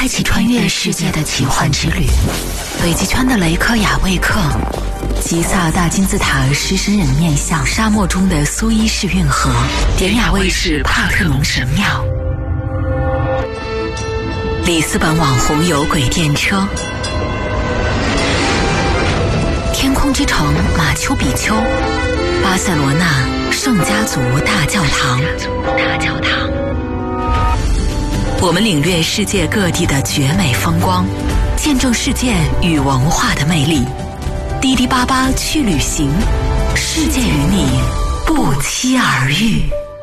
开启穿越世界的奇幻之旅。北极圈的雷科雅未克，吉萨大金字塔狮身人面像，沙漠中的苏伊士运河，典雅卫视帕特农神庙，里斯本网红有轨电车，天空之城马丘比丘，巴塞罗那圣家族大教堂。我们领略世界各地的绝美风光，见证世界与文化的魅力。滴滴八八去旅行，世界与你不期而遇。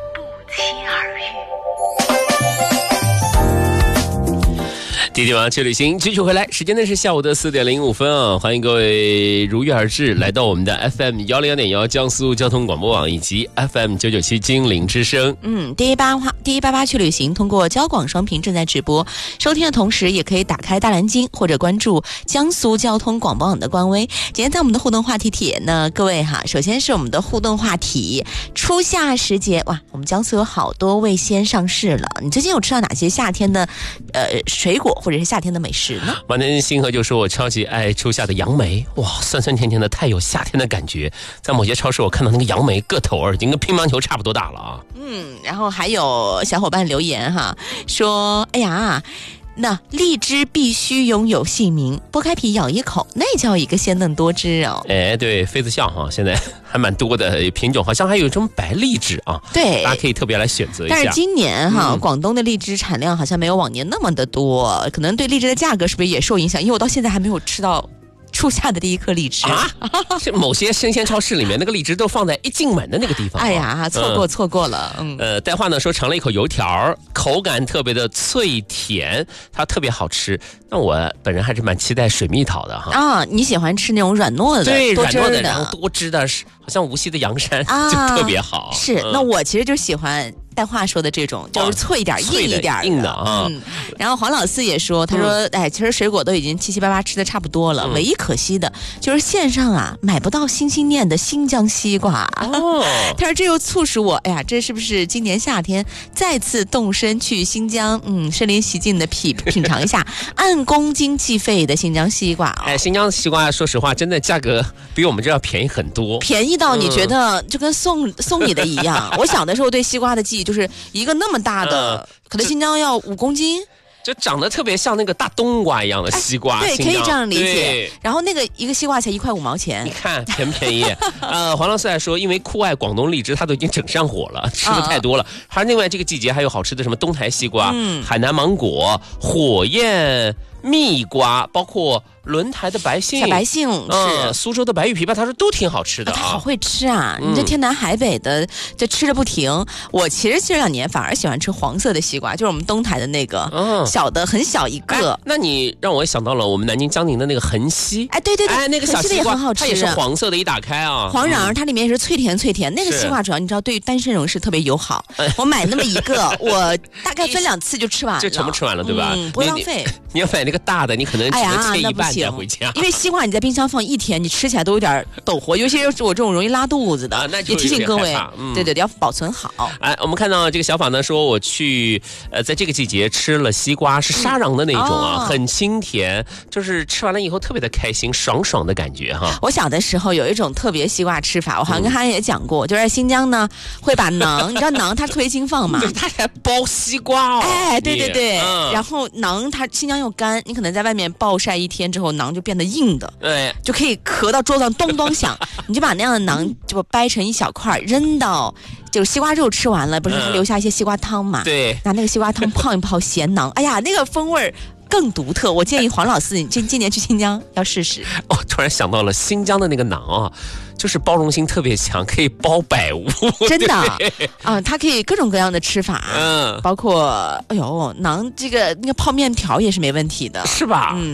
滴滴王去旅行，继续回来，时间呢是下午的4点05分啊！欢迎各位如约而至，来到我们的 FM 102.1江苏交通广播网以及 FM 997精灵之声。 滴滴八八去旅行，通过交广双屏正在直播，收听的同时也可以打开大蓝鲸或者关注江苏交通广播网的官微。今天在我们的互动话题帖呢，各位哈，首先是我们的互动话题，初夏时节，哇，我们江苏有好多味鲜上市了。你最近有吃到哪些夏天的水果？或者是夏天的美食呢？ 马天星河就说我超级爱初夏的杨梅，哇，酸酸甜甜的，太有夏天的感觉。在某些超市我看到那个杨梅个头已经跟乒乓球差不多大了啊。 然后还有小伙伴留言哈，说哎呀，那荔枝必须拥有姓名，剥开皮咬一口，那叫一个鲜嫩多汁哦。 哎，对，妃子笑哈，现在还蛮多的品种，好像还有一种白荔枝啊，对，大家可以特别来选择一下。 但是今年哈，广东的荔枝产量好像没有往年那么的多，可能对荔枝的价格是不是也受影响？因为我到现在还没有吃到初夏的第一颗荔枝啊！某些生鲜超市里面那个荔枝都放在一进门的那个地方。 哎呀，错过了。 戴话呢说尝了一口油条，口感特别的脆甜，它特别好吃。那我本人还是蛮期待水蜜桃的哈。啊， 你喜欢吃那种软糯的， 对， 多汁的， 然后多汁的，好像无锡的洋山就特别好。 是，那我其实就喜欢带话说的这种，就是脆一点、硬一点的。 硬的啊。 然后黄老四也说，他说，其实水果都已经七七八八吃的差不多了，唯一可惜的就是线上啊买不到心心念的新疆西瓜。他说这又促使我，哎呀，这是不是今年夏天再次动身去新疆，身临其境的品尝一下按公斤计费的新疆西瓜。 新疆西瓜说实话真的价格比我们这要便宜很多， 便宜到你觉得就跟送你的一样。我小的时候对西瓜的记忆就是一个那么大的，可能新疆要5公斤。 就长得特别像那个大冬瓜一样的西瓜， 对，可以这样理解。然后那个一个西瓜才1块5毛钱， 你看便不便宜？黄老师还说，因为酷爱广东荔枝，他都已经整上火了，吃的太多了。还另外这个季节还有好吃的什么东台西瓜、海南芒果、火焰蜜瓜，包括轮台的白杏， 小白杏是苏州的白玉枇杷，他说都挺好吃的啊。 他好会吃啊！你这天南海北的，这吃着不停。我其实这2年反而喜欢吃黄色的西瓜，就是我们东台的那个小的，很小一个。 那你让我想到了我们南京江宁的那个恒西。 对， 那个小西瓜也很好吃， 它也是黄色的，一打开啊， 黄瓤，它里面也是脆甜。那个西瓜主要你知道，对于单身人士特别友好。我买那么一个，我大概分2次就吃完了， 就全部吃完了，对吧？ 不浪费。 你要买那个大的，你可能只能切一半再回家。 因为西瓜你在冰箱放1天，你吃起来都有点抖火，尤其是我这种容易拉肚子的。也提醒各位，对，要保存好。 我们看到这个小法呢说，我去在这个季节吃了西瓜，是沙瓤的那种啊，很清甜，就是吃完了以后特别的开心，爽的感觉哈。 我小的时候有一种特别西瓜吃法，我好像跟他也讲过，就是在新疆呢会把馕，你知道馕它特别经放嘛， 它还包西瓜哦。 对，然后馕它新疆又干，你可能在外面暴晒1天之后，馕就变得硬的，对，就可以咳到桌子上咚咚响。你就把那样的馕就掰成一小块，扔到就是西瓜肉吃完了，不是还留下一些西瓜汤嘛？ 对， 拿那个西瓜汤泡一泡咸馕，哎呀，那个风味更独特。我建议黄老四，你今年去新疆要试试。 突然想到了新疆的那个馕啊，就是包容性特别强，可以包百物， 真的啊，它可以各种各样的吃法，包括napalm这个那个泡面条也是没问题的， 是吧？